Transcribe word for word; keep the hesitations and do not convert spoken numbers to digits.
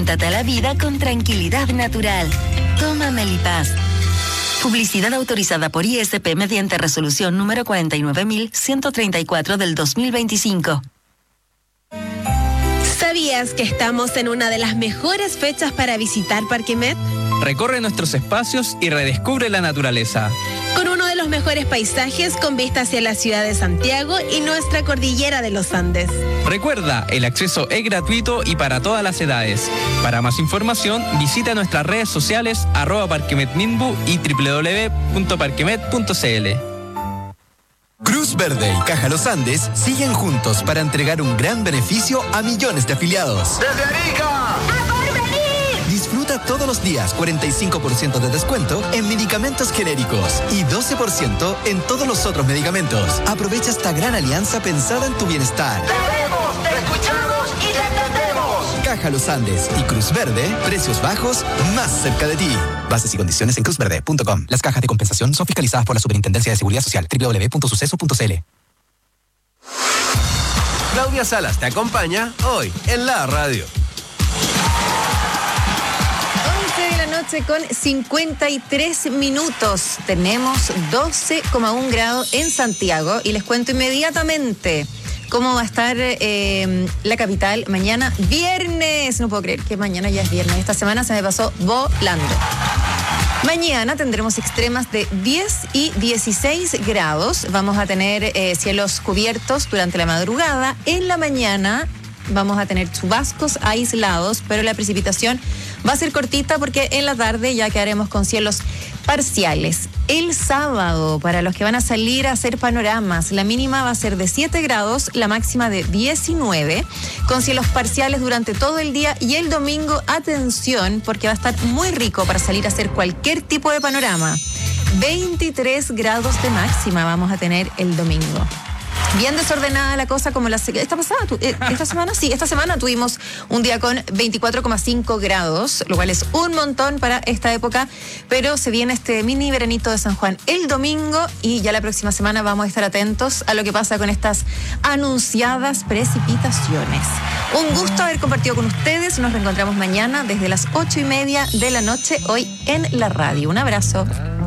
Enfréntate a la vida con tranquilidad natural. Toma Melipaz. Publicidad autorizada por I S P mediante resolución número cuarenta y nueve mil ciento treinta y cuatro del dos mil veinticinco. ¿Sabías que estamos en una de las mejores fechas para visitar Parque Met? Recorre nuestros espacios y redescubre la naturaleza. Con uno de los mejores paisajes con vista hacia la ciudad de Santiago y nuestra cordillera de los Andes. Recuerda, el acceso es gratuito y para todas las edades. Para más información, visita nuestras redes sociales arroba parquemetminbu y doble u doble u doble u punto parquemet punto c l. Cruz Verde y Caja Los Andes siguen juntos para entregar un gran beneficio a millones de afiliados. ¡Desde Arica! Disfruta todos los días cuarenta y cinco por ciento de descuento en medicamentos genéricos y doce por ciento en todos los otros medicamentos. Aprovecha esta gran alianza pensada en tu bienestar. ¡Te vemos, te escuchamos y te entendemos! Caja Los Andes y Cruz Verde, precios bajos más cerca de ti. Bases y condiciones en cruz verde punto com. Las cajas de compensación son fiscalizadas por la Superintendencia de Seguridad Social. doble u doble u doble u punto suceso punto c l. Claudia Salas te acompaña hoy en la radio. once de la noche con cincuenta y tres minutos. Tenemos doce coma uno grados en Santiago y les cuento inmediatamente cómo va a estar eh, la capital mañana viernes. No puedo creer que mañana ya es viernes. Esta semana se me pasó volando. Mañana tendremos extremas de diez y dieciséis grados. Vamos a tener eh, cielos cubiertos durante la madrugada. En la mañana vamos a tener chubascos aislados, pero la precipitación va a ser cortita porque en la tarde ya quedaremos con cielos parciales. El sábado, para los que van a salir a hacer panoramas, la mínima va a ser de siete grados, la máxima de diecinueve, con cielos parciales durante todo el día. Y el domingo, atención, porque va a estar muy rico para salir a hacer cualquier tipo de panorama. veintitrés grados de máxima vamos a tener el domingo. Bien desordenada la cosa como la esta pasada, esta semana sí, esta semana tuvimos un día con veinticuatro coma cinco grados, lo cual es un montón para esta época, pero se viene este mini veranito de San Juan el domingo y ya la próxima semana vamos a estar atentos a lo que pasa con estas anunciadas precipitaciones. Un gusto haber compartido con ustedes, nos reencontramos mañana desde las ocho y media de la noche hoy en la radio. Un abrazo.